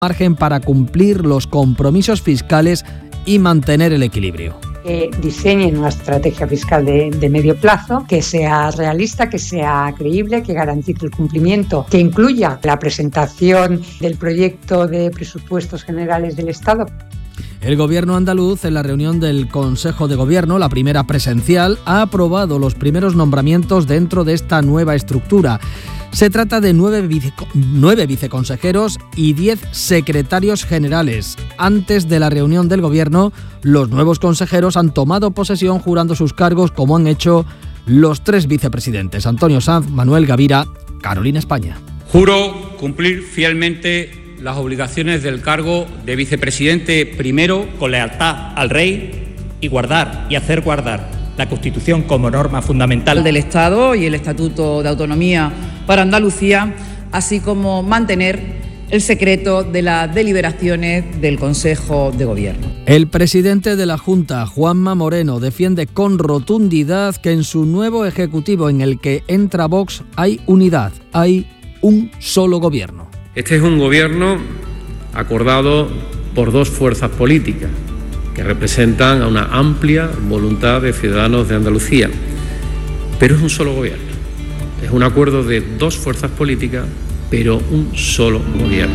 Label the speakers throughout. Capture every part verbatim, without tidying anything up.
Speaker 1: margen para cumplir los compromisos fiscales y mantener el equilibrio.
Speaker 2: Que diseñen una estrategia fiscal de, de medio plazo, que sea realista, que sea creíble, que garantice el cumplimiento, que incluya la presentación del proyecto de presupuestos generales del Estado.
Speaker 1: El Gobierno andaluz, en la reunión del Consejo de Gobierno, la primera presencial, ha aprobado los primeros nombramientos dentro de esta nueva estructura. Se trata de nueve, vice, nueve viceconsejeros y diez secretarios generales. Antes de la reunión del Gobierno, los nuevos consejeros han tomado posesión jurando sus cargos, como han hecho los tres vicepresidentes, Antonio Sanz, Manuel Gavira, Carolina España.
Speaker 3: Juro cumplir fielmente las obligaciones del cargo de vicepresidente primero, con lealtad al Rey, y guardar y hacer guardar la Constitución como norma fundamental
Speaker 4: del Estado y el Estatuto de Autonomía para Andalucía, así como mantener el secreto de las deliberaciones del Consejo de Gobierno.
Speaker 1: El presidente de la Junta, Juanma Moreno, defiende con rotundidad que en su nuevo Ejecutivo en el que entra Vox hay unidad, hay un solo gobierno.
Speaker 5: Este es un gobierno acordado por dos fuerzas políticas que representan a una amplia voluntad de ciudadanos de Andalucía, pero es un solo gobierno. Es un acuerdo de dos fuerzas políticas, pero un solo gobierno.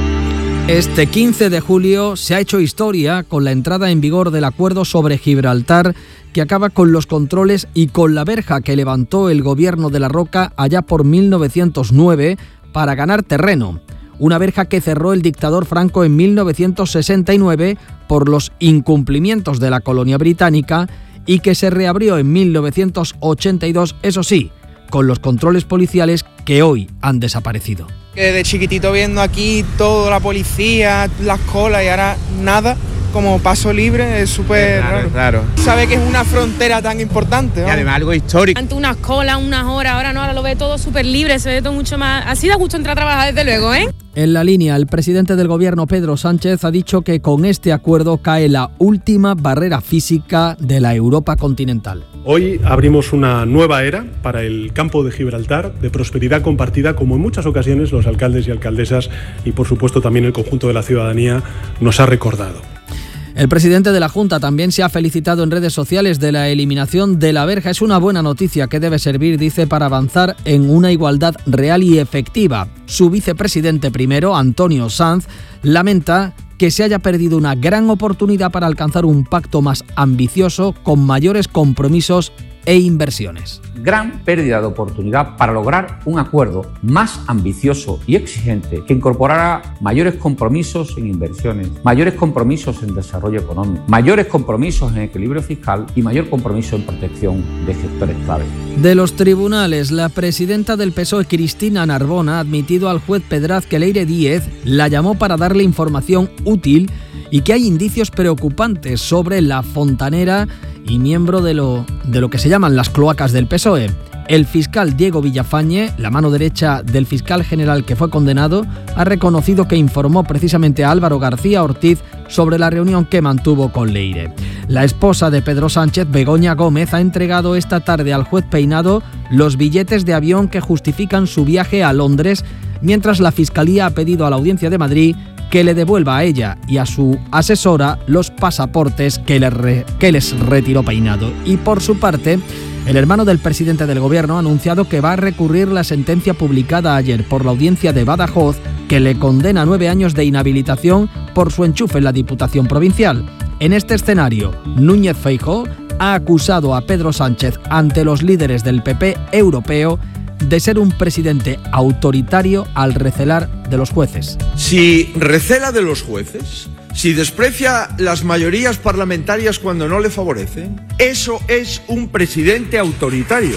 Speaker 1: Este quince de julio se ha hecho historia con la entrada en vigor del acuerdo sobre Gibraltar, que acaba con los controles y con la verja que levantó el gobierno de La Roca allá por mil novecientos nueve para ganar terreno. Una verja que cerró el dictador Franco en mil novecientos sesenta y nueve por los incumplimientos de la colonia británica y que se reabrió en mil novecientos ochenta y dos, eso sí, con los controles policiales que hoy han desaparecido.
Speaker 6: De chiquitito viendo aquí toda la policía, las colas y ahora nada, como paso libre, es súper raro.
Speaker 7: Claro.
Speaker 6: Sabe que es una frontera tan importante, ¿no?
Speaker 7: Y además algo histórico.
Speaker 8: Ante unas colas, unas horas, ahora no, ahora lo ve todo súper libre, se ve todo mucho más... Así da gusto entrar a trabajar, desde luego, ¿eh?
Speaker 1: En la línea, el presidente del Gobierno, Pedro Sánchez, ha dicho que con este acuerdo cae la última barrera física de la Europa continental.
Speaker 9: Hoy abrimos una nueva era para el campo de Gibraltar, de prosperidad compartida, como en muchas ocasiones los alcaldes y alcaldesas y, por supuesto, también el conjunto de la ciudadanía nos ha recordado.
Speaker 1: El presidente de la Junta también se ha felicitado en redes sociales de la eliminación de la verja. Es una buena noticia que debe servir, dice, para avanzar en una igualdad real y efectiva. Su vicepresidente primero, Antonio Sanz, lamenta que se haya perdido una gran oportunidad para alcanzar un pacto más ambicioso, con mayores compromisos e inversiones.
Speaker 10: Gran pérdida de oportunidad para lograr un acuerdo más ambicioso y exigente que incorporara mayores compromisos en inversiones, mayores compromisos en desarrollo económico, mayores compromisos en equilibrio fiscal y mayor compromiso en protección de sectores clave.
Speaker 1: De los tribunales, la presidenta del P S O E, Cristina Narbona, ha admitido al juez Pedraz que Leire Díez la llamó para darle información útil y que hay indicios preocupantes sobre la fontanera y miembro de lo, de lo que se llaman las cloacas del P S O E. El fiscal Diego Villafañe, la mano derecha del fiscal general que fue condenado, ha reconocido que informó precisamente a Álvaro García Ortiz sobre la reunión que mantuvo con Leire. La esposa de Pedro Sánchez, Begoña Gómez, ha entregado esta tarde al juez Peinado los billetes de avión que justifican su viaje a Londres, mientras la Fiscalía ha pedido a la Audiencia de Madrid que le devuelva a ella y a su asesora los pasaportes que, le re, que les retiró Peinado. Y por su parte, el hermano del presidente del Gobierno ha anunciado que va a recurrir la sentencia publicada ayer por la Audiencia de Badajoz, que le condena a nueve años de inhabilitación por su enchufe en la Diputación Provincial. En este escenario, Núñez Feijóo ha acusado a Pedro Sánchez ante los líderes del P P europeo de ser un presidente autoritario al recelar de los jueces.
Speaker 11: Si recela de los jueces, si desprecia las mayorías parlamentarias cuando no le favorecen, eso es un presidente autoritario.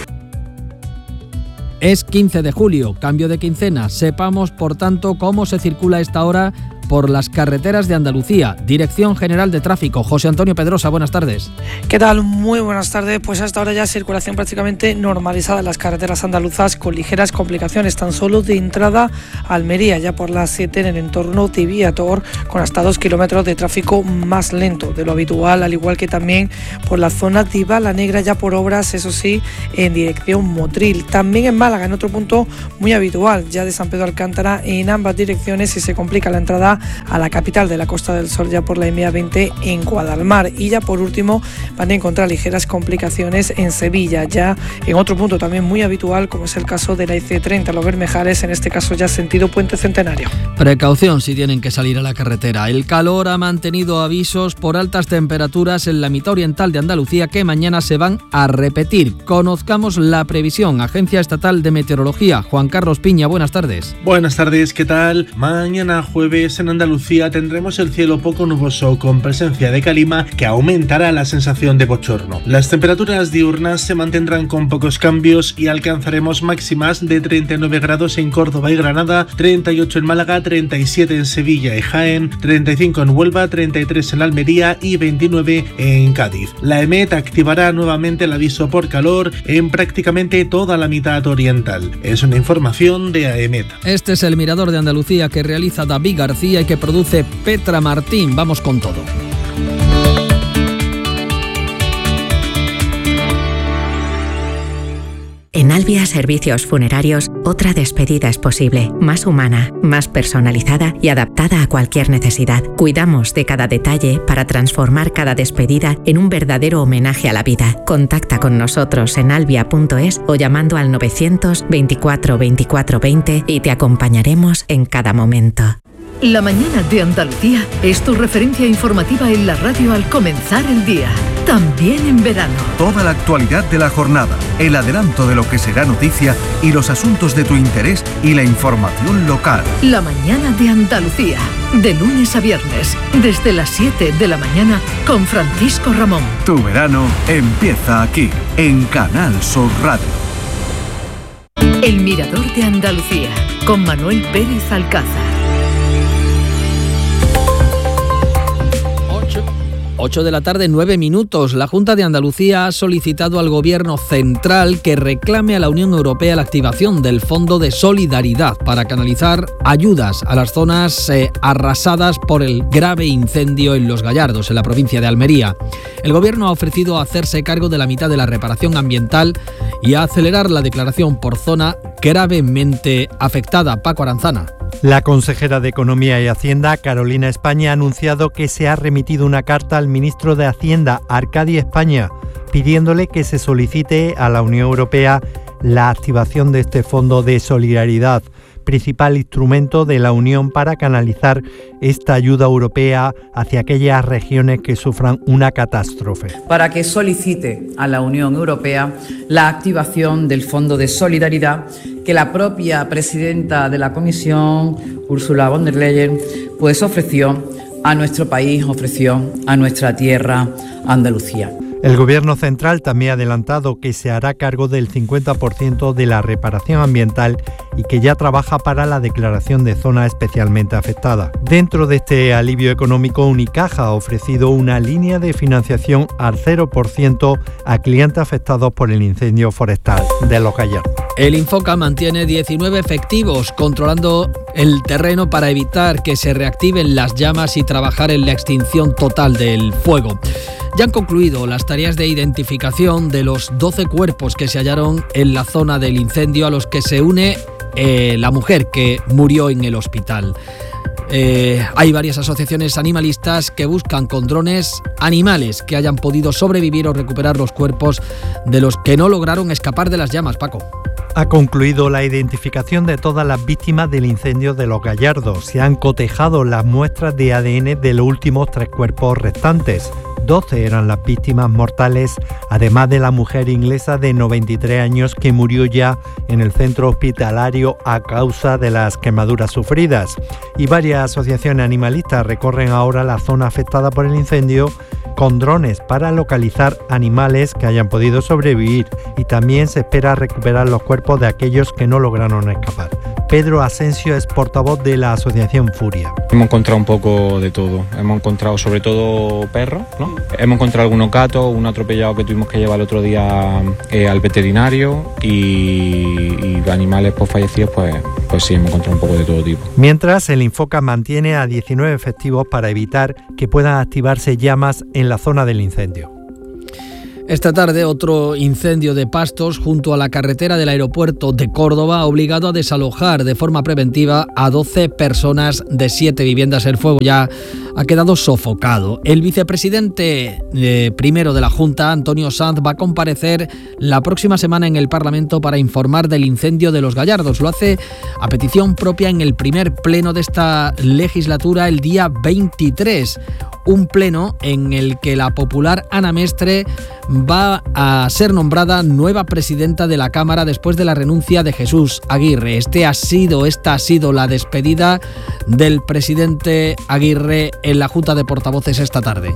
Speaker 1: Es quince de julio, cambio de quincena. Sepamos, por tanto, cómo se circula a esta hora por las carreteras de Andalucía. Dirección General de Tráfico, José Antonio Pedrosa, buenas tardes.
Speaker 12: ¿Qué tal? Muy buenas tardes. Pues hasta ahora ya circulación prácticamente normalizada en las carreteras andaluzas, con ligeras complicaciones tan solo de entrada a Almería, ya por las siete en el entorno de Viator, con hasta dos kilómetros de tráfico más lento de lo habitual, al igual que también por la zona de Bala Negra, ya por obras, eso sí, en dirección Motril. También en Málaga, en otro punto muy habitual, ya de San Pedro Alcántara, en ambas direcciones, y se complica la entrada a la capital de la Costa del Sol, ya por la M A veinte en Guadalmar. Y ya por último van a encontrar ligeras complicaciones en Sevilla, ya en otro punto también muy habitual, como es el caso de la I C treinta, Los Bermejales, en este caso ya sentido Puente Centenario.
Speaker 1: Precaución si tienen que salir a la carretera. El calor ha mantenido avisos por altas temperaturas en la mitad oriental de Andalucía que mañana se van a repetir. Conozcamos la previsión. Agencia Estatal de Meteorología. Juan Carlos Piña, buenas tardes.
Speaker 7: Buenas tardes, ¿qué tal? Mañana jueves en Andalucía tendremos el cielo poco nuboso con presencia de calima que aumentará la sensación de bochorno. Las temperaturas diurnas se mantendrán con pocos cambios y alcanzaremos máximas de treinta y nueve grados en Córdoba y Granada, treinta y ocho en Málaga, treinta y siete en Sevilla y Jaén, treinta y cinco en Huelva, treinta y tres en Almería y veintinueve en Cádiz. La EMET activará nuevamente el aviso por calor en prácticamente toda la mitad oriental. Es una información de AEMET.
Speaker 1: Este es el Mirador de Andalucía que realiza David García y que produce Petra Martín. Vamos con todo.
Speaker 13: En Albia Servicios Funerarios, otra despedida es posible, más humana, más personalizada y adaptada a cualquier necesidad. Cuidamos de cada detalle para transformar cada despedida en un verdadero homenaje a la vida. Contacta con nosotros en albia punto es o llamando al novecientos veinticuatro veinticuatro veinte y te acompañaremos en cada momento.
Speaker 14: La mañana de Andalucía es tu referencia informativa en la radio al comenzar el día, también en verano.
Speaker 15: Toda la actualidad de la jornada, el adelanto de lo que será noticia y los asuntos de tu interés y la información local.
Speaker 14: La mañana de Andalucía, de lunes a viernes, desde las siete de la mañana con Francisco Ramón.
Speaker 15: Tu verano empieza aquí, en Canal Sur Radio.
Speaker 14: El Mirador de Andalucía, con Manuel Pérez Alcázar.
Speaker 1: ocho de la tarde, nueve minutos. La Junta de Andalucía ha solicitado al Gobierno central que reclame a la Unión Europea la activación del Fondo de Solidaridad para canalizar ayudas a las zonas eh, arrasadas por el grave incendio en Los Gallardos, en la provincia de Almería. El Gobierno ha ofrecido hacerse cargo de la mitad de la reparación ambiental y a acelerar la declaración por zona gravemente afectada. Paco Aranzana.
Speaker 16: La consejera de Economía y Hacienda, Carolina España, ha anunciado que se ha remitido una carta al ministro de Hacienda, Arcadi España, pidiéndole que se solicite a la Unión Europea la activación de este Fondo de Solidaridad, principal instrumento de la Unión para canalizar esta ayuda europea hacia aquellas regiones que sufran una catástrofe.
Speaker 4: Para que solicite a la Unión Europea la activación del Fondo de Solidaridad que la propia presidenta de la Comisión, Ursula von der Leyen, pues ofreció a nuestro país, ofreció a nuestra tierra, Andalucía.
Speaker 16: El Gobierno central también ha adelantado que se hará cargo del cincuenta por ciento de la reparación ambiental y que ya trabaja para la declaración de zona especialmente afectada. Dentro de este alivio económico, Unicaja ha ofrecido una línea de financiación al cero por ciento a clientes afectados por el incendio forestal de Los Gallardos.
Speaker 1: El Infoca mantiene diecinueve efectivos controlando el terreno para evitar que se reactiven las llamas y trabajar en la extinción total del fuego. Ya han concluido las tareas de identificación de los doce cuerpos que se hallaron en la zona del incendio, a los que se une eh, la mujer que murió en el hospital. Eh, hay varias asociaciones animalistas que buscan con drones animales que hayan podido sobrevivir o recuperar los cuerpos de los que no lograron escapar de las llamas, Paco.
Speaker 16: Ha concluido la identificación de todas las víctimas del incendio de Los Gallardos. Se han cotejado las muestras de A D N de los últimos tres cuerpos restantes. doce eran las víctimas mortales, además de la mujer inglesa de noventa y tres años que murió ya en el centro hospitalario a causa de las quemaduras sufridas. Y varias asociaciones animalistas recorren ahora la zona afectada por el incendio con drones para localizar animales que hayan podido sobrevivir, y también se espera recuperar los cuerpos de aquellos que no lograron escapar. Pedro Asensio es portavoz de la asociación Furia.
Speaker 17: Hemos encontrado un poco de todo. Hemos encontrado sobre todo perros, ¿no? Hemos encontrado algunos gatos, un atropellado que tuvimos que llevar el otro día eh, al veterinario, y, y animales pues, fallecidos, pues, pues sí, hemos encontrado un poco de todo tipo.
Speaker 16: Mientras, el Infoca mantiene a diecinueve efectivos para evitar que puedan activarse llamas en la zona del incendio.
Speaker 1: Esta tarde otro incendio de pastos junto a la carretera del aeropuerto de Córdoba ha obligado a desalojar de forma preventiva a doce personas de siete viviendas. El fuego ya ha quedado sofocado. El vicepresidente eh, primero de la Junta, Antonio Sanz, va a comparecer la próxima semana en el Parlamento para informar del incendio de Los Gallardos. Lo hace a petición propia en el primer pleno de esta legislatura el día veintitrés. Un pleno en el que la popular Ana Mestre va a ser nombrada nueva presidenta de la Cámara después de la renuncia de Jesús Aguirre. Este ha sido, esta ha sido la despedida del presidente Aguirre en la Junta de Portavoces esta tarde.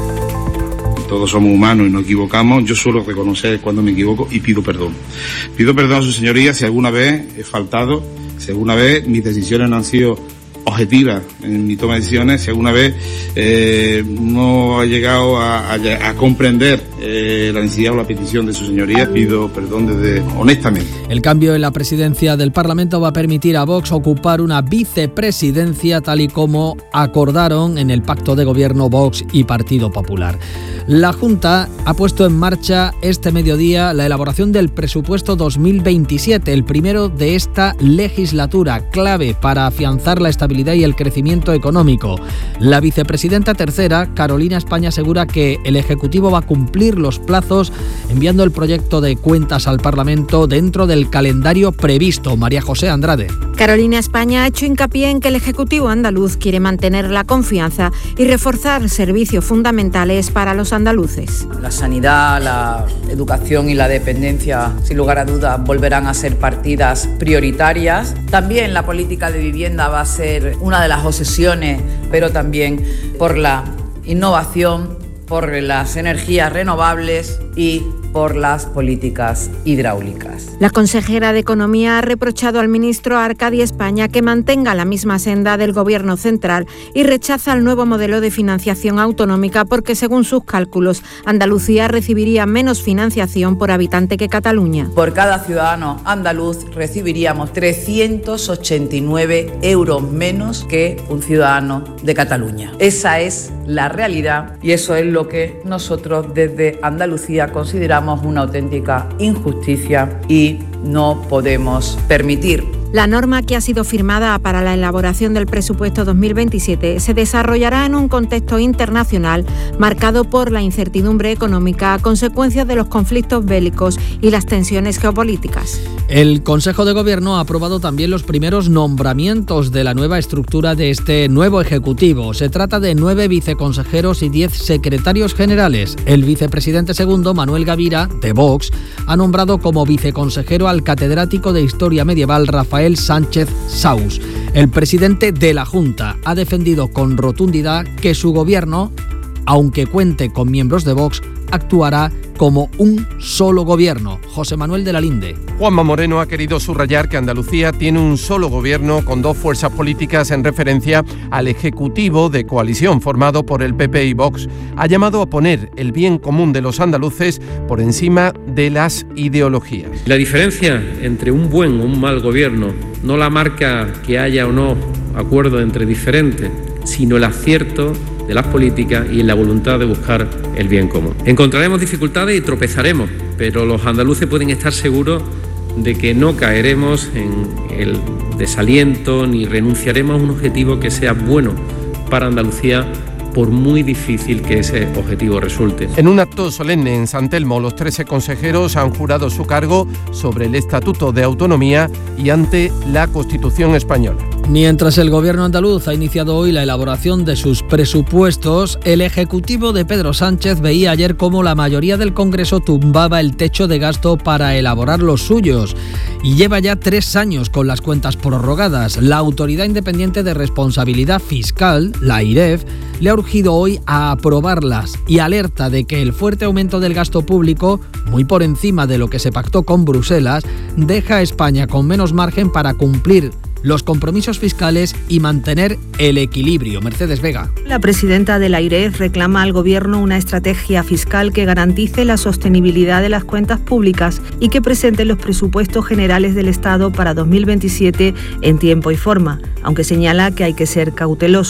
Speaker 18: Todos somos humanos y nos equivocamos. Yo suelo reconocer cuando me equivoco y pido perdón. Pido perdón a su señoría si alguna vez he faltado, si alguna vez mis decisiones no han sido objetiva en mi toma de decisiones, si alguna vez eh, no ha llegado a, a, a comprender eh, la necesidad o la petición de su señoría, pido perdón desde honestamente.
Speaker 1: El cambio en la presidencia del Parlamento va a permitir a Vox ocupar una vicepresidencia tal y como acordaron en el pacto de gobierno Vox y Partido Popular. La Junta ha puesto en marcha este mediodía la elaboración del presupuesto dos mil veintisiete, el primero de esta legislatura, clave para afianzar la estabilidad y el crecimiento económico. La vicepresidenta tercera, Carolina España, asegura que el Ejecutivo va a cumplir los plazos enviando el proyecto de cuentas al Parlamento dentro del calendario previsto. María José Andrade.
Speaker 19: Carolina España ha hecho hincapié en que el Ejecutivo andaluz quiere mantener la confianza y reforzar servicios fundamentales para los andaluces.
Speaker 4: La sanidad, la educación y la dependencia, sin lugar a dudas, volverán a ser partidas prioritarias. También la política de vivienda va a ser una de las obsesiones, pero también por la innovación, por las energías renovables y por las políticas hidráulicas.
Speaker 19: La consejera de Economía ha reprochado al ministro Arcadi España que mantenga la misma senda del Gobierno central y rechaza el nuevo modelo de financiación autonómica porque, según sus cálculos, Andalucía recibiría menos financiación por habitante que Cataluña.
Speaker 4: Por cada ciudadano andaluz recibiríamos trescientos ochenta y nueve euros menos que un ciudadano de Cataluña. Esa es la realidad y eso es lo que nosotros desde Andalucía consideramos una auténtica injusticia y no podemos permitir.
Speaker 19: La norma que ha sido firmada para la elaboración del presupuesto dos mil veintisiete se desarrollará en un contexto internacional marcado por la incertidumbre económica a consecuencia de los conflictos bélicos y las tensiones geopolíticas.
Speaker 1: El Consejo de Gobierno ha aprobado también los primeros nombramientos de la nueva estructura de este nuevo Ejecutivo. Se trata de nueve viceconsejeros y diez secretarios generales. El vicepresidente segundo, Manuel Gavira, de Vox, ha nombrado como viceconsejero al catedrático de Historia Medieval Rafael Sánchez Saus. El presidente de la Junta ha defendido con rotundidad que su gobierno, aunque cuente con miembros de Vox, actuará como un solo gobierno. José Manuel de la Linde.
Speaker 20: Juanma Moreno ha querido subrayar que Andalucía tiene un solo gobierno con dos fuerzas políticas en referencia al Ejecutivo de coalición formado por el P P y Vox. Ha llamado a poner el bien común de los andaluces por encima de las ideologías.
Speaker 5: La diferencia entre un buen o un mal gobierno no la marca que haya o no acuerdo entre diferentes, sino el acierto de las políticas y en la voluntad de buscar el bien común. Encontraremos dificultades y tropezaremos, pero los andaluces pueden estar seguros de que no caeremos en el desaliento ni renunciaremos a un objetivo que sea bueno para Andalucía, por muy difícil que ese objetivo resulte.
Speaker 20: En un acto solemne en San Telmo, los trece consejeros han jurado su cargo sobre el Estatuto de Autonomía y ante la Constitución española.
Speaker 1: Mientras el gobierno andaluz ha iniciado hoy la elaboración de sus presupuestos, el Ejecutivo de Pedro Sánchez veía ayer cómo la mayoría del Congreso tumbaba el techo de gasto para elaborar los suyos. Y lleva ya tres años con las cuentas prorrogadas. La Autoridad Independiente de Responsabilidad Fiscal, la AIREF, le ha urgido hoy a aprobarlas y alerta de que el fuerte aumento del gasto público, muy por encima de lo que se pactó con Bruselas, deja a España con menos margen para cumplir los compromisos fiscales y mantener el equilibrio. Mercedes Vega.
Speaker 21: La presidenta de la AIREF reclama al Gobierno una estrategia fiscal que garantice la sostenibilidad de las cuentas públicas y que presente los presupuestos generales del Estado para dos mil veintisiete en tiempo y forma, aunque señala que hay que ser cautelosos.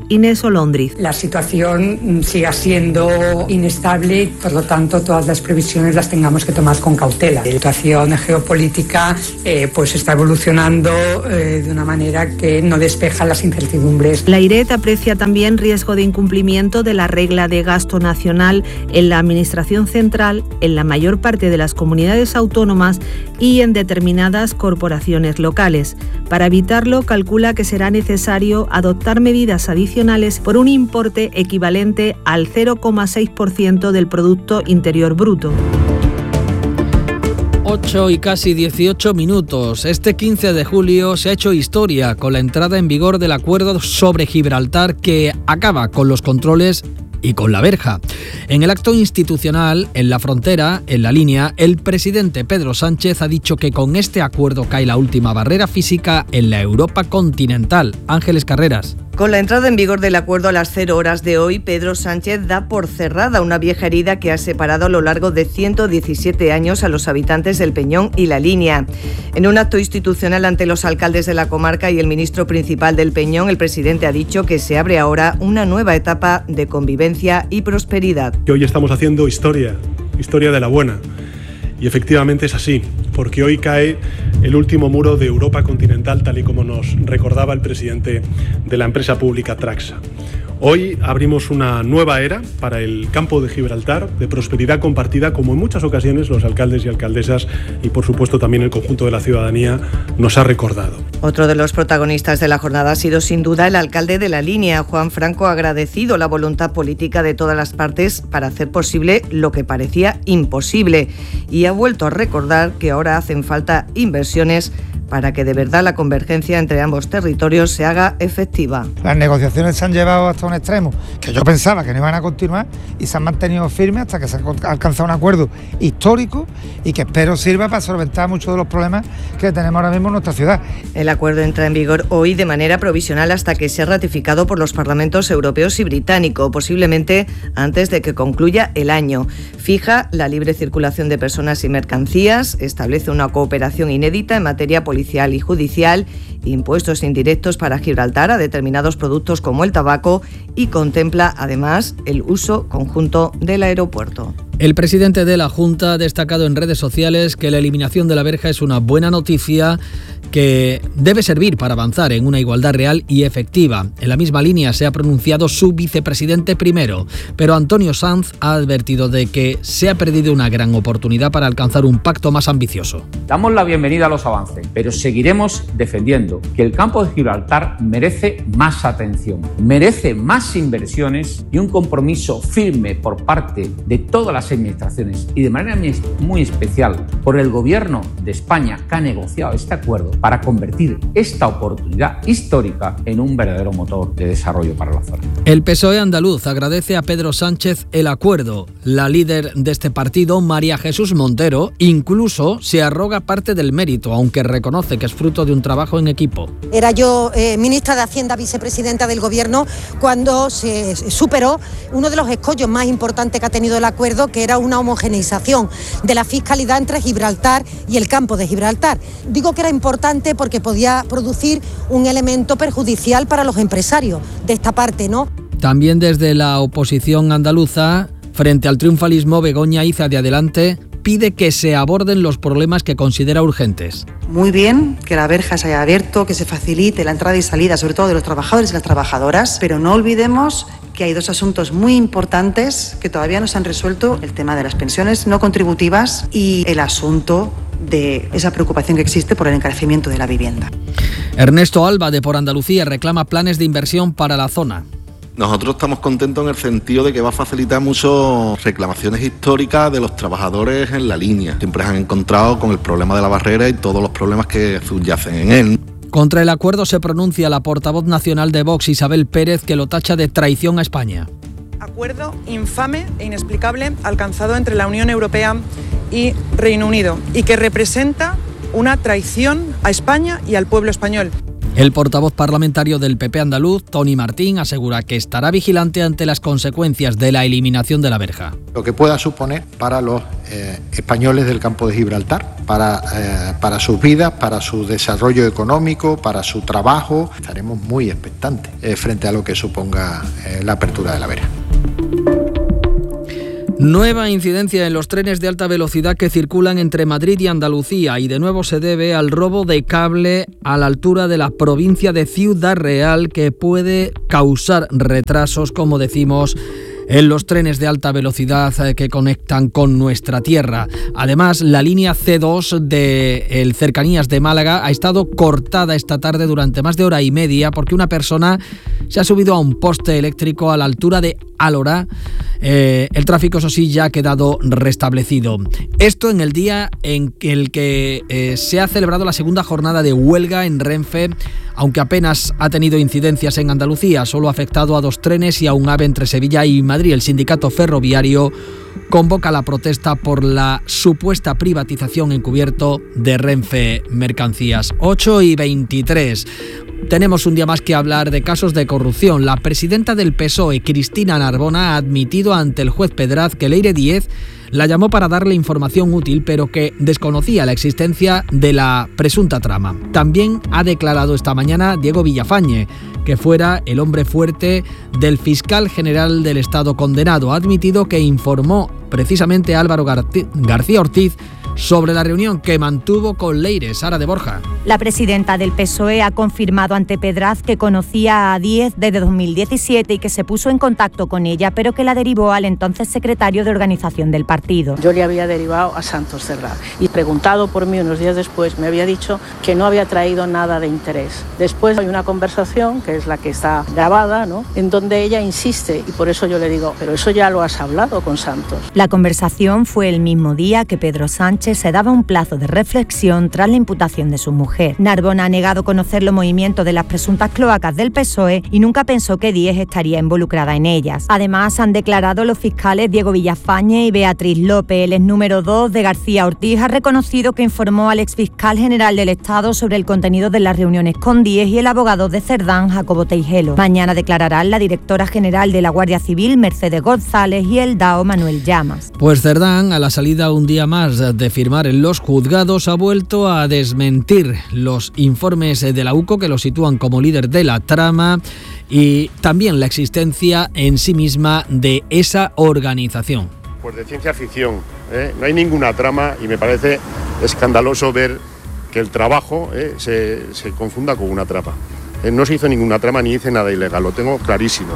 Speaker 21: Inés Olondriz.
Speaker 2: La situación sigue siendo inestable, por lo tanto todas las previsiones las tengamos que tomar con cautela. La situación geopolítica eh, pues está evolucionando eh, de una manera que no despeja las incertidumbres.
Speaker 21: La I R E T aprecia también riesgo de incumplimiento de la regla de gasto nacional en la Administración central, en la mayor parte de las comunidades autónomas y en determinadas corporaciones locales. Para evitarlo, calcula que será necesario adoptar medidas adicionales por un importe equivalente al cero coma seis por ciento del Producto Interior Bruto.
Speaker 1: ocho y casi dieciocho minutos. Este quince de julio se ha hecho historia con la entrada en vigor del acuerdo sobre Gibraltar que acaba con los controles y con la verja. En el acto institucional, en la frontera, en la línea, el presidente Pedro Sánchez ha dicho que con este acuerdo cae la última barrera física en la Europa continental. Ángeles Carreras.
Speaker 22: Con la entrada en vigor del acuerdo a las cero horas de hoy, Pedro Sánchez da por cerrada una vieja herida que ha separado a lo largo de ciento diecisiete años a los habitantes del Peñón y la Línea. En un acto institucional ante los alcaldes de la comarca y el ministro principal del Peñón, el presidente ha dicho que se abre ahora una nueva etapa de convivencia y prosperidad.
Speaker 9: Que hoy estamos haciendo historia, historia de la buena. Y efectivamente es así, porque hoy cae el último muro de Europa continental, tal y como nos recordaba el presidente de la empresa pública Traxa. Hoy abrimos una nueva era para el campo de Gibraltar, de prosperidad compartida, como en muchas ocasiones los alcaldes y alcaldesas y por supuesto también el conjunto de la ciudadanía nos ha recordado.
Speaker 22: Otro de los protagonistas de la jornada ha sido sin duda el alcalde de la Línea. Juan Franco ha agradecido la voluntad política de todas las partes para hacer posible lo que parecía imposible y ha vuelto a recordar que ahora hacen falta inversiones para que de verdad la convergencia entre ambos territorios se haga efectiva.
Speaker 23: Las negociaciones se han llevado hasta un extremo que yo pensaba que no iban a continuar y se han mantenido firmes hasta que se ha alcanzado un acuerdo histórico y que espero sirva para solventar muchos de los problemas que tenemos ahora mismo en nuestra ciudad.
Speaker 22: El acuerdo entra en vigor hoy de manera provisional hasta que sea ratificado por los parlamentos europeos y británico, posiblemente antes de que concluya el año. Fija la libre circulación de personas y mercancías, establece una cooperación inédita en materia política policial y judicial, impuestos indirectos para Gibraltar a determinados productos como el tabaco y contempla además el uso conjunto del aeropuerto.
Speaker 1: El presidente de la Junta ha destacado en redes sociales que la eliminación de la verja es una buena noticia que debe servir para avanzar en una igualdad real y efectiva. En la misma línea se ha pronunciado su vicepresidente primero, pero Antonio Sanz ha advertido de que se ha perdido una gran oportunidad para alcanzar un pacto más ambicioso.
Speaker 10: Damos la bienvenida a los avances, pero seguiremos defendiendo que el campo de Gibraltar merece más atención, merece más inversiones y un compromiso firme por parte de todas las administraciones y de manera muy especial por el Gobierno de España que ha negociado este acuerdo para convertir esta oportunidad histórica en un verdadero motor de desarrollo para la zona.
Speaker 1: El P S O E andaluz agradece a Pedro Sánchez el acuerdo. La líder de este partido, María Jesús Montero, incluso se arroga parte del mérito, aunque reconoce que es fruto de un trabajo en equipo.
Speaker 24: Era yo eh, ministra de Hacienda, vicepresidenta del Gobierno, cuando se superó uno de los escollos más importantes que ha tenido el acuerdo, que era una homogeneización de la fiscalidad entre Gibraltar y el campo de Gibraltar. Digo que era importante porque podía producir un elemento perjudicial para los empresarios de esta parte, ¿no?
Speaker 1: También desde la oposición andaluza, frente al triunfalismo, Begoña Iza de Adelante pide que se aborden los problemas que considera urgentes.
Speaker 25: Muy bien que la verja se haya abierto, que se facilite la entrada y salida, sobre todo de los trabajadores y las trabajadoras, pero no olvidemos que hay dos asuntos muy importantes que todavía no se han resuelto: el tema de las pensiones no contributivas y el asunto de esa preocupación que existe por el encarecimiento de la vivienda.
Speaker 1: Ernesto Alba, de Por Andalucía, reclama planes de inversión para la zona.
Speaker 26: Nosotros estamos contentos en el sentido de que va a facilitar mucho reclamaciones históricas de los trabajadores en la línea. Siempre se han encontrado con el problema de la barrera y todos los problemas que subyacen en él.
Speaker 1: Contra el acuerdo se pronuncia la portavoz nacional de Vox, Isabel Pérez, que lo tacha de traición a España.
Speaker 27: Acuerdo infame e inexplicable alcanzado entre la Unión Europea y Reino Unido y que representa una traición a España y al pueblo español.
Speaker 1: El portavoz parlamentario del P P andaluz, Tony Martín, asegura que estará vigilante ante las consecuencias de la eliminación de la verja.
Speaker 3: Lo que pueda suponer para los eh, españoles del campo de Gibraltar, para, eh, para sus vidas, para su desarrollo económico, para su trabajo. Estaremos muy expectantes eh, frente a lo que suponga eh, la apertura de la verja.
Speaker 1: Nueva incidencia en los trenes de alta velocidad que circulan entre Madrid y Andalucía y de nuevo se debe al robo de cable a la altura de la provincia de Ciudad Real que puede causar retrasos, como decimos, en los trenes de alta velocidad que conectan con nuestra tierra. Además, la línea C dos de el Cercanías de Málaga ha estado cortada esta tarde durante más de hora y media porque una persona se ha subido a un poste eléctrico a la altura de Alora. Eh, el tráfico, eso sí, ya ha quedado restablecido. Esto en el día en el que eh, se ha celebrado la segunda jornada de huelga en Renfe, aunque apenas ha tenido incidencias en Andalucía. Solo ha afectado a dos trenes y a un AVE entre Sevilla y Madrid. El sindicato ferroviario convoca la protesta por la supuesta privatización encubierto de Renfe Mercancías. ocho y veintitrés. Tenemos un día más que hablar de casos de corrupción. La presidenta del P S O E, Cristina Narbona, ha admitido ante el juez Pedraz que Leire Díez la llamó para darle información útil, pero que desconocía la existencia de la presunta trama. También ha declarado esta mañana Diego Villafañe que fuera el hombre fuerte del fiscal general del Estado condenado. Ha admitido que informó precisamente a Álvaro García Ortiz sobre la reunión que mantuvo con Leire. Sara de Borja.
Speaker 6: La presidenta del P S O E ha confirmado ante Pedraz que conocía a Díez desde dos mil diecisiete y que se puso en contacto con ella, pero que la derivó al entonces secretario de organización del partido.
Speaker 7: Yo le había derivado a Santos Cerdá y preguntado por mí unos días después me había dicho que no había traído nada de interés. Después hay una conversación, que es la que está grabada, ¿no?, en donde ella insiste y por eso yo le digo, pero eso ya lo has hablado con Santos.
Speaker 6: La conversación fue el mismo día que Pedro Sánchez se daba un plazo de reflexión tras la imputación de su mujer. Narbona ha negado conocer los movimientos de las presuntas cloacas del P S O E y nunca pensó que Díez estaría involucrada en ellas. Además, han declarado los fiscales Diego Villafañe y Beatriz López. El ex número dos de García Ortiz ha reconocido que informó al exfiscal general del Estado sobre el contenido de las reuniones con Díez y el abogado de Cerdán, Jacobo Teijelo. Mañana declararán la directora general de la Guardia Civil, Mercedes González, y el D A O, Manuel Llamas.
Speaker 1: Pues Cerdán, a la salida un día más de firmar en los juzgados, ha vuelto a desmentir los informes de la U C O que lo sitúan como líder de la trama y también la existencia en sí misma de esa organización.
Speaker 8: Pues de ciencia ficción, ¿eh? No hay ninguna trama y me parece escandaloso ver que el trabajo ¿eh? se, se confunda con una trama. Eh, no se hizo ninguna trama ni hice nada ilegal, lo tengo clarísimo.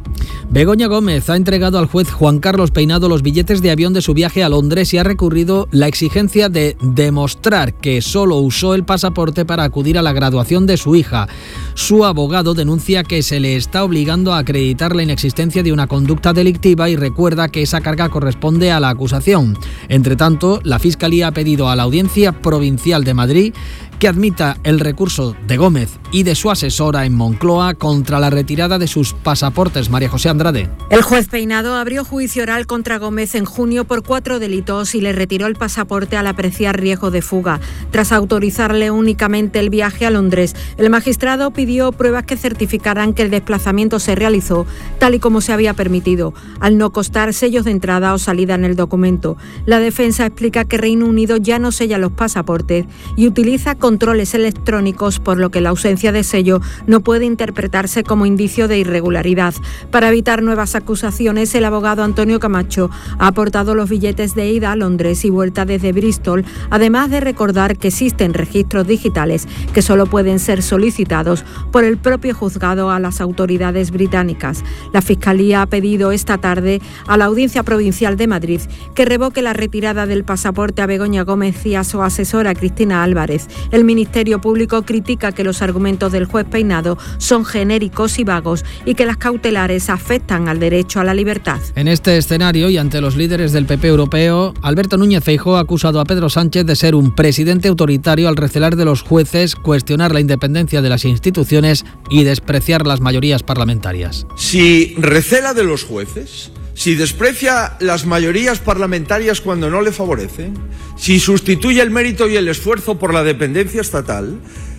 Speaker 1: Begoña Gómez ha entregado al juez Juan Carlos Peinado los billetes de avión de su viaje a Londres y ha recurrido la exigencia de demostrar que solo usó el pasaporte para acudir a la graduación de su hija. Su abogado denuncia que se le está obligando a acreditar la inexistencia de una conducta delictiva y recuerda que esa carga corresponde a la acusación. Entre tanto, la Fiscalía ha pedido a la Audiencia Provincial de Madrid que admita el recurso de Gómez y de su asesora en Moncloa contra la retirada de sus pasaportes. María José Andrade.
Speaker 19: El juez Peinado abrió juicio oral contra Gómez en junio por cuatro delitos y le retiró el pasaporte al apreciar riesgo de fuga. Tras autorizarle únicamente el viaje a Londres, el magistrado pidió pruebas que certificaran que el desplazamiento se realizó tal y como se había permitido, al no constar sellos de entrada o salida en el documento. La defensa explica que Reino Unido ya no sella los pasaportes y utiliza controles electrónicos, por lo que la ausencia de sello no puede interpretarse como indicio de irregularidad. Para evitar nuevas acusaciones, el abogado Antonio Camacho ha aportado los billetes de ida a Londres y vuelta desde Bristol, además de recordar que existen registros digitales que solo pueden ser solicitados por el propio juzgado a las autoridades británicas. La Fiscalía ha pedido esta tarde a la Audiencia Provincial de Madrid que revoque la retirada del pasaporte a Begoña Gómez y a su asesora Cristina Álvarez. El Ministerio Público critica que los argumentos del juez Peinado son genéricos y vagos y que las cautelares afectan al derecho a la libertad.
Speaker 1: En este escenario y ante los líderes del P P europeo, Alberto Núñez Feijóo ha acusado a Pedro Sánchez de ser un presidente autoritario al recelar de los jueces, cuestionar la independencia de las instituciones y despreciar las mayorías parlamentarias.
Speaker 11: Si recela de los jueces, si desprecia las mayorías parlamentarias cuando no le favorecen, si sustituye el mérito y el esfuerzo por la dependencia estatal,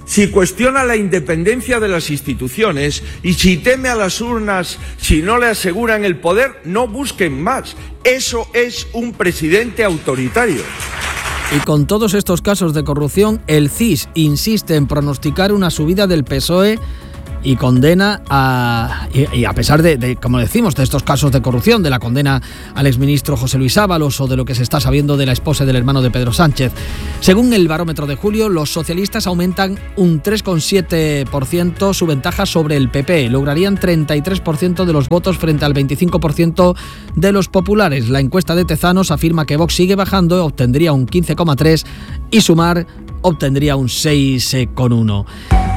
Speaker 11: si cuestiona la independencia de las instituciones y si teme a las urnas, si no le aseguran el poder, no busquen más. Eso es un presidente autoritario.
Speaker 1: Y con todos estos casos de corrupción, el C I S insiste en pronosticar una subida del P S O E y condena a, y, y a pesar de, de, como decimos, de estos casos de corrupción, de la condena al exministro José Luis Ábalos o de lo que se está sabiendo de la esposa del hermano de Pedro Sánchez. Según el barómetro de julio, los socialistas aumentan un tres coma siete por ciento su ventaja sobre el P P. Lograrían treinta y tres por ciento de los votos frente al veinticinco por ciento de los populares. La encuesta de Tezanos afirma que Vox sigue bajando, obtendría un quince coma tres por ciento y Sumar obtendría un seis coma uno por ciento.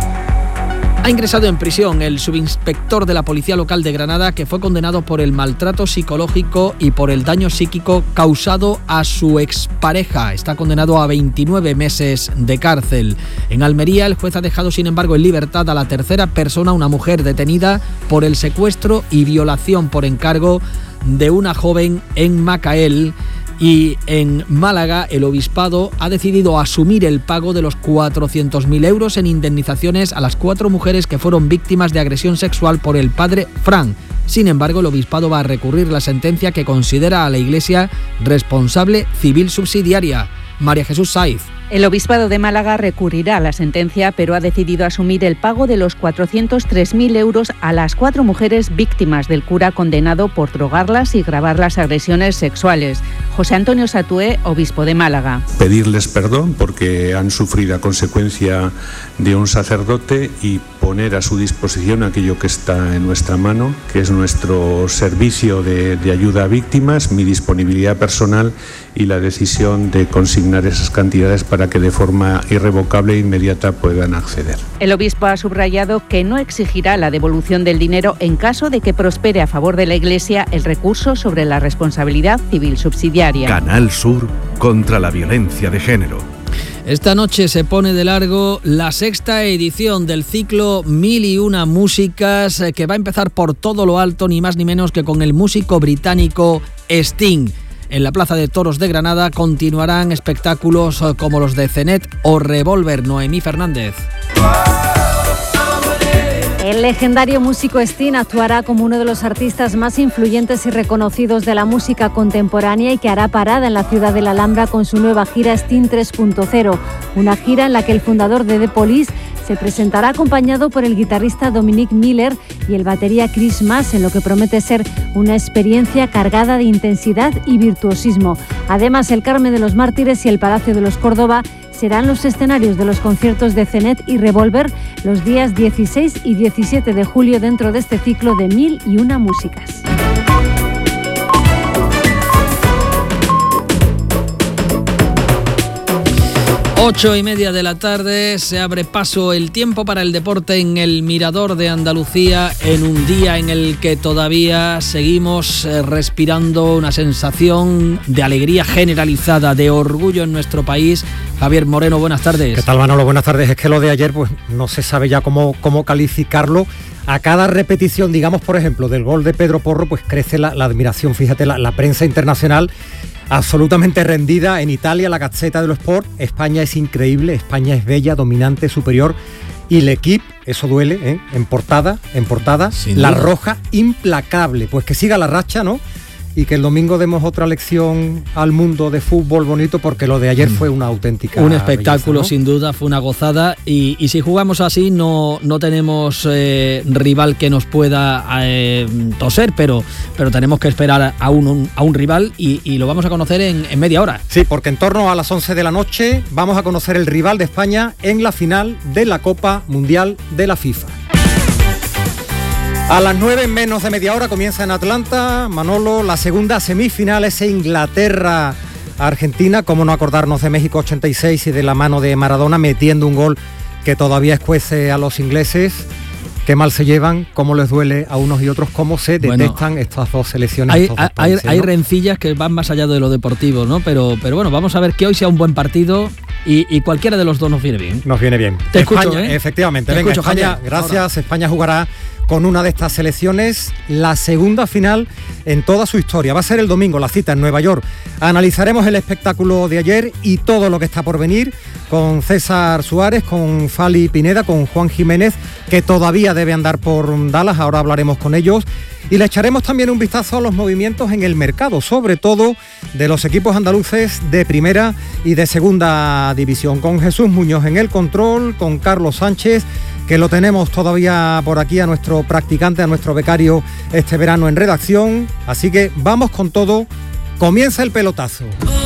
Speaker 1: Ha ingresado en prisión el subinspector de la Policía Local de Granada, que fue condenado por el maltrato psicológico y por el daño psíquico causado a su expareja. Está condenado a veintinueve meses de cárcel. En Almería, el juez ha dejado, sin embargo, en libertad a la tercera persona, una mujer detenida por el secuestro y violación por encargo de una joven en Macael. Y en Málaga, el obispado ha decidido asumir el pago de los cuatrocientos mil euros en indemnizaciones a las cuatro mujeres que fueron víctimas de agresión sexual por el padre Fran. Sin embargo, el obispado va a recurrir la sentencia que considera a la Iglesia responsable civil subsidiaria. María Jesús Saiz.
Speaker 12: El obispado de Málaga recurrirá a la sentencia, pero ha decidido asumir el pago de los cuatrocientos tres mil euros a las cuatro mujeres víctimas del cura condenado por drogarlas y grabar las agresiones sexuales. José Antonio Satué, obispo de Málaga.
Speaker 13: Pedirles perdón porque han sufrido a consecuencia de un sacerdote y poner a su disposición aquello que está en nuestra mano, que es nuestro servicio de, de ayuda a víctimas, mi disponibilidad personal y la decisión de consignar esas cantidades para que de forma irrevocable e inmediata puedan acceder.
Speaker 12: El obispo ha subrayado que no exigirá la devolución del dinero en caso de que prospere a favor de la Iglesia el recurso sobre la responsabilidad civil subsidiaria.
Speaker 14: Canal Sur contra la violencia de género.
Speaker 1: Esta noche se pone de largo la sexta edición del ciclo Mil y Una Músicas, que va a empezar por todo lo alto, ni más ni menos que con el músico británico Sting. En la Plaza de Toros de Granada continuarán espectáculos como los de Cenet o Revolver. Noemí Fernández.
Speaker 15: El legendario músico Sting actuará como uno de los artistas más influyentes y reconocidos de la música contemporánea y que hará parada en la ciudad de la Alhambra con su nueva gira Sting tres punto cero, una gira en la que el fundador de The Police se presentará acompañado por el guitarrista Dominic Miller y el batería Chris Mass, en lo que promete ser una experiencia cargada de intensidad y virtuosismo. Además, el Carmen de los Mártires y el Palacio de los Córdoba serán los escenarios de los conciertos de Cenet y Revolver los días dieciséis y diecisiete de julio dentro de este ciclo de Mil y Una Músicas.
Speaker 1: Ocho y media de la tarde, se abre paso el tiempo para el deporte en el Mirador de Andalucía, en un día en el que todavía seguimos respirando una sensación de alegría generalizada, de orgullo en nuestro país. Javier Moreno, buenas tardes.
Speaker 16: ¿Qué tal, Manolo? Buenas tardes. Es que lo de ayer, pues no se sabe ya cómo, cómo calificarlo. A cada repetición, digamos, por ejemplo, del gol de Pedro Porro, pues crece la, la admiración. Fíjate, la, la prensa internacional absolutamente rendida. En Italia, la Gazzetta dello Sport: España es increíble, España es bella, dominante, superior. Y L'Equipe, eso duele, ¿eh? en portada, en portada, la roja implacable. Pues que siga la racha, ¿no? Y que el domingo demos otra lección al mundo de fútbol bonito, porque lo de ayer fue una auténtica
Speaker 1: un espectáculo,
Speaker 16: belleza, ¿no?
Speaker 1: Sin duda, fue una gozada. Y, y si jugamos así, no, no tenemos eh, rival que nos pueda eh, toser, pero, pero tenemos que esperar a un, a un rival y, y lo vamos a conocer en, en media hora.
Speaker 16: Sí, porque en torno a las once de la noche vamos a conocer el rival de España en la final de la Copa Mundial de la FIFA. A las nueve en menos de media hora comienza en Atlanta, Manolo, la segunda semifinal, es Inglaterra-Argentina. Cómo no acordarnos de México ochenta y seis y de la mano de Maradona metiendo un gol que todavía escuece a los ingleses. Qué mal se llevan, cómo les duele a unos y otros, cómo se detestan bueno, estas dos selecciones.
Speaker 1: Hay,
Speaker 16: estos dos
Speaker 1: hay,
Speaker 16: países,
Speaker 1: hay
Speaker 16: ¿no?
Speaker 1: rencillas que van más allá de lo deportivo, ¿no? Pero, pero bueno, vamos a ver que hoy sea un buen partido y, y cualquiera de los dos nos viene bien.
Speaker 16: Nos viene bien.
Speaker 1: Te
Speaker 16: España,
Speaker 1: escucho, ¿eh?
Speaker 16: Efectivamente.
Speaker 1: Te
Speaker 16: Venga,
Speaker 1: escucho,
Speaker 16: España,
Speaker 1: Javier.
Speaker 16: gracias.
Speaker 1: Ahora.
Speaker 16: España jugará con una de estas selecciones la segunda final en toda su historia. Va a ser el domingo, la cita en Nueva York. Analizaremos el espectáculo de ayer y todo lo que está por venir. con César Suárez, con Fali Pineda, con Juan Jiménez, que todavía debe andar por Dallas, ahora hablaremos con ellos. Y le echaremos también un vistazo a los movimientos en el mercado, sobre todo de los equipos andaluces de primera y de segunda división. Con Jesús Muñoz en el control, con Carlos Sánchez, que lo tenemos todavía por aquí, a nuestro practicante, a nuestro becario este verano en redacción. Así que vamos con todo, comienza el pelotazo.